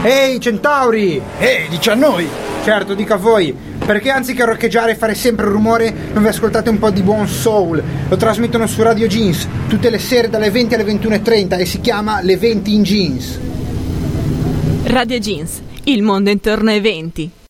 Ehi centauri! Dice a noi! Certo, dica a voi, perché anziché roccheggiare e fare sempre rumore non vi ascoltate un po' di buon soul? Lo trasmettono su Radio Jeans tutte le sere dalle 20 alle 21:30 e si chiama Le 20 in Jeans. Radio Jeans, il mondo intorno ai 20.